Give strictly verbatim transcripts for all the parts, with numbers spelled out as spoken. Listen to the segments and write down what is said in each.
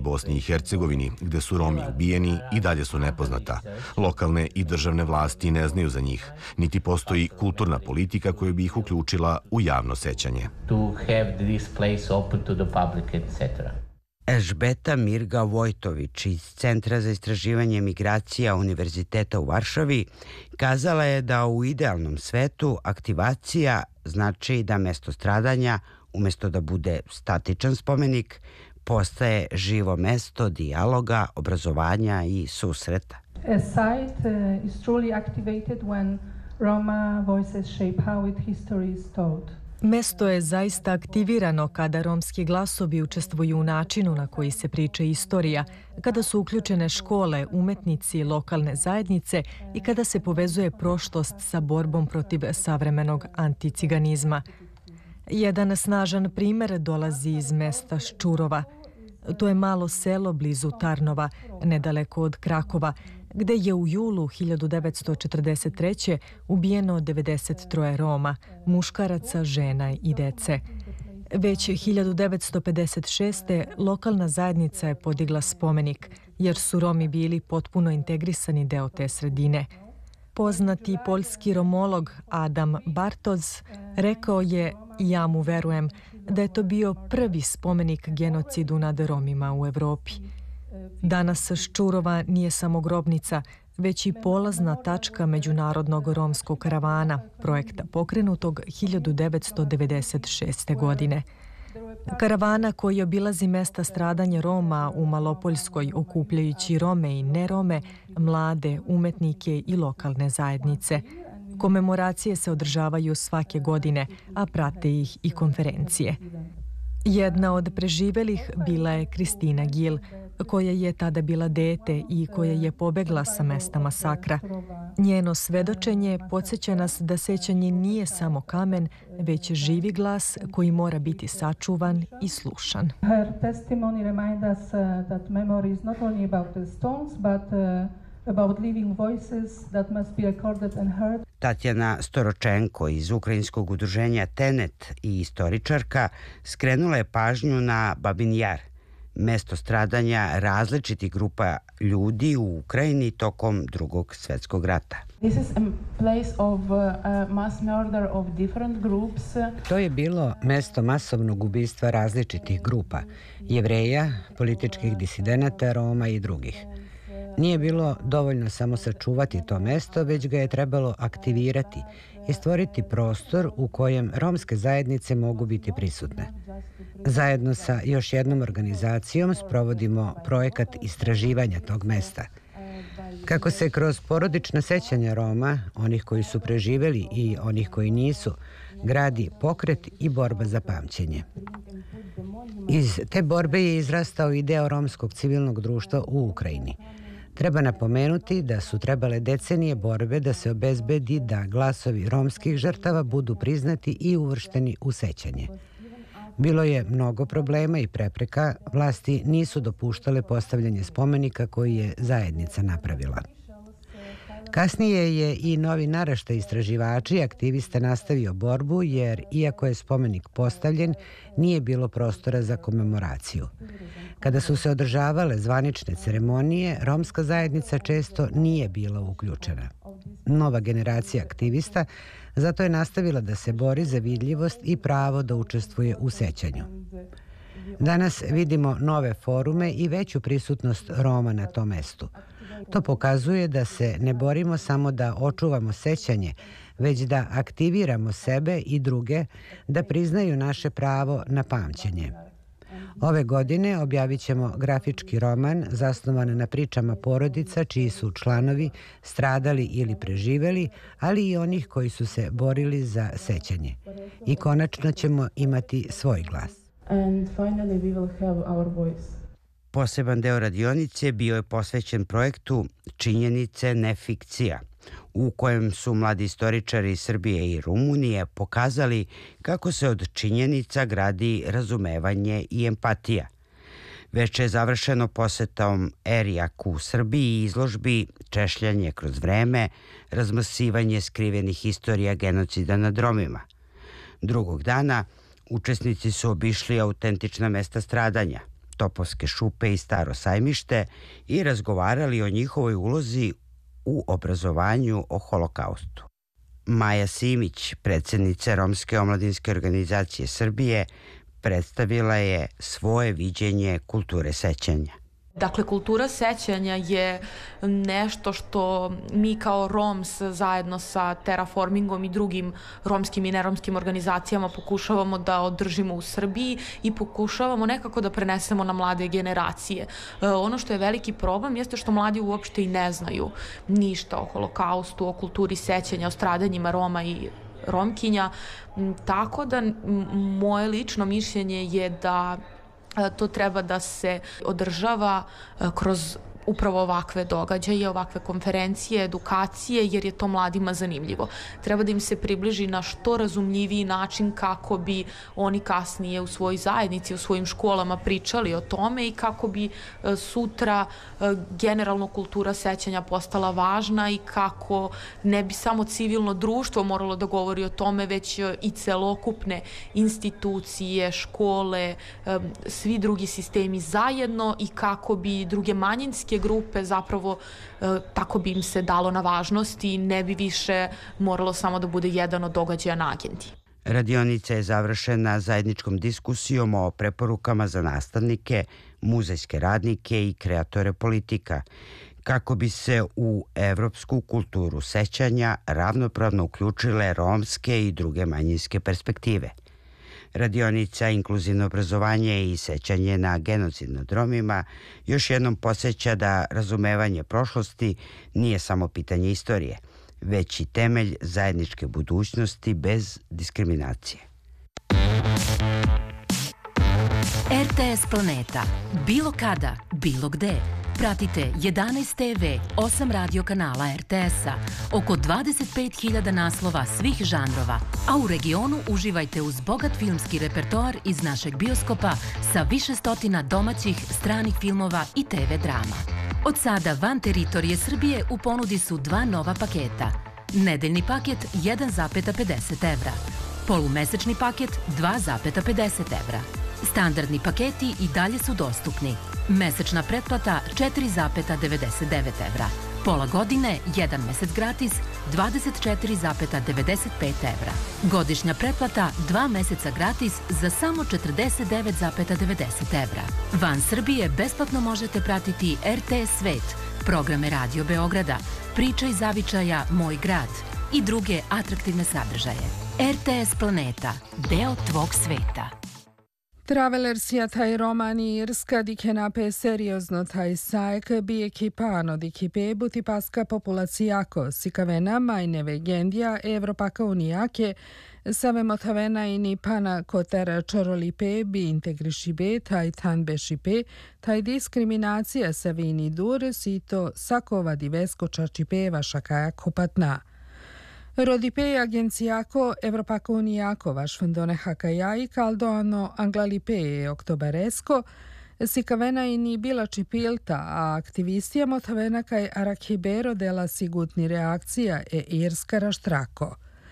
Bosni i Hercegovini, gde su Romi ubijeni, i dalje su nepoznata. Lokalne i državne vlasti ne znaju za njih, niti postoji kulturna politika koja bi ih uključila u javno sećanje. Elžbeta Mirga Vojtović iz Centra za istraživanje migracija Univerziteta u Varšavi kazala je da u idealnom svetu aktivacija znači da mesto stradanja, umjesto da bude statičan spomenik, postaje živo mesto dijaloga, obrazovanja i susreta. A site uh, is truly activated when Roma voices shape how its history is told. Mesto je zaista aktivirano kada romski glasovi učestvuju u načinu na koji se priča istorija, kada su uključene škole, umetnici, lokalne zajednice i kada se povezuje prošlost sa borbom protiv savremenog anticiganizma. Jedan snažan primer dolazi iz mesta Ščurova. To je malo selo blizu Tarnova, nedaleko od Krakova, gde je u julu hiljadu devetsto četrdeset treće ubijeno devedeset troje Roma, muškaraca, žena i dece. Već hiljadu devetsto pedeset šeste. lokalna zajednica je podigla spomenik, jer su Romi bili potpuno integrisani deo te sredine. Poznati poljski romolog Adam Bartoz rekao je, ja mu verujem, da je to bio prvi spomenik genocidu nad Romima u Evropi. Danas Ščurova nije samo grobnica, već i polazna tačka međunarodnog romskog karavana, projekta pokrenutog hiljadu devetsto devedeset šeste. godine. Karavana koji obilazi mesta stradanja Roma u Malopoljskoj, okupljajući Rome i nerome, mlade, umetnike i lokalne zajednice. Komemoracije se održavaju svake godine, a prate ih i konferencije. Jedna od preživelih bila je Kristina Gil, koja je tada bila dete i koja je pobegla sa mesta masakra. Njeno svedočenje podsjeća nas da sećanje nije samo kamen, već živi glas koji mora biti sačuvan i slušan. Her testimony reminds us that memory is not only about the stones, but about living voices that must be recorded and heard. Tatjana Storočenko iz ukrajinskog udruženja Tenet i istoričarka skrenula je pažnju na Babin Jar, mesto stradanja različitih grupa ljudi u Ukrajini tokom Drugog svjetskog rata. This is a place of uh, mass murder of different groups. To je bilo mesto masovnog ubistva različitih grupa, Jevreja, političkih disidenata, Roma i drugih. Nije bilo dovoljno samo sačuvati to mesto, već ga je trebalo aktivirati i stvoriti prostor u kojem romske zajednice mogu biti prisutne. Zajedno sa još jednom organizacijom sprovodimo projekat istraživanja tog mesta. Kako se kroz porodična sećanja Roma, onih koji su preživeli i onih koji nisu, gradi pokret i borba za pamćenje. Iz te borbe je izrastao i deo romskog civilnog društva u Ukrajini. Treba napomenuti da su trebale decenije borbe da se obezbedi da glasovi romskih žrtava budu priznati i uvršteni u sećanje. Bilo je mnogo problema i prepreka, vlasti nisu dopuštale postavljanje spomenika koji je zajednica napravila. Kasnije je i novi naraštaj istraživači i aktivista nastavio borbu jer, iako je spomenik postavljen, nije bilo prostora za komemoraciju. Kada su se održavale zvanične ceremonije, romska zajednica često nije bila uključena. Nova generacija aktivista zato je nastavila da se bori za vidljivost i pravo da učestvuje u sećanju. Danas vidimo nove forume i veću prisutnost Roma na tom mestu. To pokazuje da se ne borimo samo da očuvamo sećanje, već da aktiviramo sebe i druge da priznaju naše pravo na pamćenje. Ove godine objavit ćemo grafički roman zasnovan na pričama porodica čiji su članovi stradali ili preživeli, ali i onih koji su se borili za sećanje. I konačno ćemo imati svoj glas. And finally we will have our voice. Poseban deo radionice bio je posvećen projektu Činjenice, ne fikcija, u kojem su mladi istoričari iz Srbije i Rumunije pokazali kako se od činjenica gradi razumevanje i empatija. Već je završeno posetom Erijaku u Srbiji i izložbi Češljanje kroz vreme, razmrsivanje skrivenih istorija genocida nad Romima. Drugog dana učesnici su obišli autentična mesta stradanja. Topovske šupe i Staro sajmište i razgovarali o njihovoj ulozi u obrazovanju o holokaustu. Maja Simić, predsjednica Romske omladinske organizacije Srbije, predstavila je svoje viđenje kulture sećanja. Dakle, kultura sećanja je nešto što mi kao Roms zajedno sa Terraformingom i drugim romskim i neromskim organizacijama pokušavamo da održimo u Srbiji i pokušavamo nekako da prenesemo na mlade generacije. Ono što je veliki problem jeste što mladi uopšte i ne znaju ništa o holokaustu, o kulturi sećanja, o stradanjima Roma i Romkinja. Tako da moje lično mišljenje je da to treba da se održava kroz upravo ovakve događaje, ovakve konferencije, edukacije, jer je to mladima zanimljivo. Treba da im se približi na što razumljiviji način kako bi oni kasnije u svojoj zajednici, u svojim školama pričali o tome i kako bi sutra generalno kultura sećanja postala važna i kako ne bi samo civilno društvo moralo da govori o tome, već i celokupne institucije, škole, svi drugi sistemi zajedno i kako bi druge manjinske grupe zapravo e, tako bi im se dalo na važnosti i ne bi više moralo samo da bude jedan od događaja na agendi. Radionica je završena zajedničkom diskusijom o preporukama za nastavnike, muzejske radnike i kreatore politika, kako bi se u evropsku kulturu sećanja ravnopravno uključile romske i druge manjinske perspektive. Radionica Inkluzivno obrazovanje i sećanje na genocid nad Romima još jednom podsjeća da razumevanje prošlosti nije samo pitanje istorije, već i temelj zajedničke budućnosti bez diskriminacije. R T S Planeta. Bilo kada, bilo gde. Pratite jedanaest te ve, osam radio kanala R T S-a, oko dvadeset pet hiljada naslova svih žanrova, a u regionu uživajte uz bogat filmski repertoar iz našeg bioskopa sa više stotina domaćih, stranih filmova i te ve drama. Od sada van teritorije Srbije u ponudi su dva nova paketa. Nedeljni paket jedan zarez pedeset evra, polumesečni paket dva zarez pedeset evra. Standardni paketi i dalje su dostupni. Mesečna pretplata četiri zarez devedeset devet evra. Pola godine, jedan mesec gratis, dvadeset četiri zarez devedeset pet evra. Godišnja pretplata, dva meseca gratis za samo četrdeset devet zarez devedeset evra. Van Srbije besplatno možete pratiti R T S Svet, programe Radio Beograda, Priča iz zavičaja Moj grad i druge atraktivne sadržaje. R T S Planeta, deo tvog sveta. Travelersia taj romani irska di che nape seriozno taj sajk bi ekipano di kipe buti paska populacijako sikavena majneve gendija Evropaka unijake savemo tavena i ni pana kotera čorolipe bi integrišibe taj tanbe šipe taj diskriminacija savini dur sito sakova divesko čačipe šakaja kupatna. Rodipe agencijako Evropako unijako vaš fondone hakajai kaldoano anglalipe oktoberesko sikavena i ni bila čipilta, a aktivistija motavena kaj arakibero dela sigutni reakcija e irska raštrako.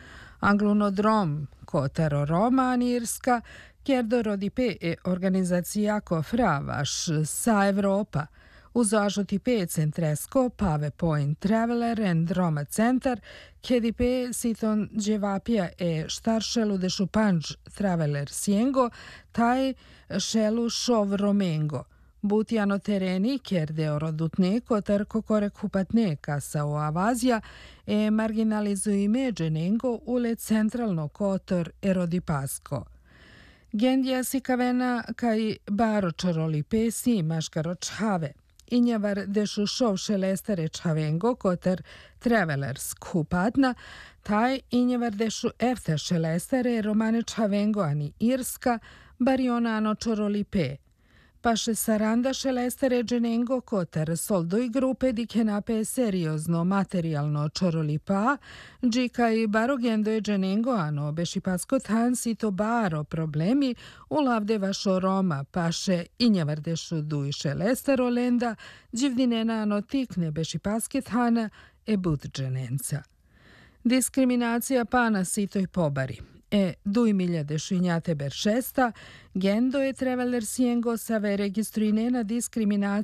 Anglunodrom kotaro Roma irska kjerdo rodipe e organizacijako fra vaš sa Evropa uz ažotipe centresko Pave Point Traveler and Roma Centar, kedipe siton dževapija e štaršelu de šupanđ Traveler Siengo, taj šelu šov Romengo. Butijano tereni kjerde orodutne kotar kokore kupatne kasa o avazija e marginalizuju međenengo ule centralno kotor erodipasko. Gendija sikavena kaj baro čorolipe si maškaro čhave. Injavar dešu šov šelestere čhavengo kotar travelers kupatna, taj injavar dešu efte šelestere romane čhavengo ani irska, bariona ano čorolipe. Paše saranda šelestere dženengo kotar soldoj grupe di kenape seriozno materijalno čorolipa, džika i baro gendo je dženengo ano bešipasko tansi to baro problemi ulavde vašo Roma paše injavardešu duj šelestero lenda, dživdinena ano tikne bešipaske tana e but dženenca. Diskriminacija pana sitoj pobari. E duimilja scignate per cesta, gendo e traveler siengo save registruinena discriminazione